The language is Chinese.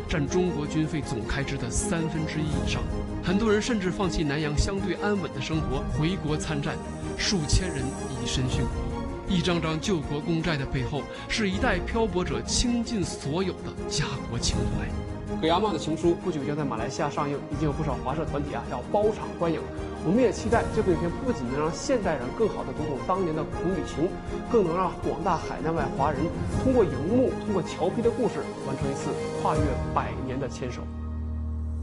占中国军费总开支的1/3以上。很多人甚至放弃南洋相对安稳的生活，回国参战，数千人以身殉国。一张张救国公债的背后，是一代漂泊者倾尽所有的家国情怀。葛亚曼的情书不久将在马来西亚上映，已经有不少华社团体要包场观影。我们也期待这部影片不仅能让现代人更好地读懂当年的苦与情，更能让广大海内外华人通过荧幕、通过调皮的故事，完成一次跨越100年的牵手。